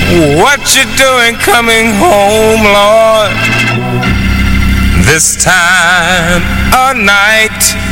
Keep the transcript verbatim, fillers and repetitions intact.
what you doing coming home, Lord, this time of night?